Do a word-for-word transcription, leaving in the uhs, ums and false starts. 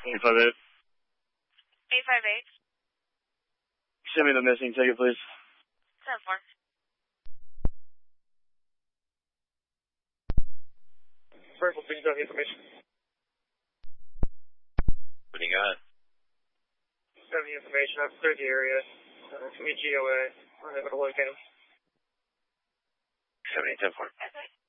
eight five eight. eight five eight. Send me the missing ticket, please. ten four. Purple, please have the information. What do you got? Have the information. I've cleared the area. Uh, it's me, G O A. I'm able to locate him. seventy ten four.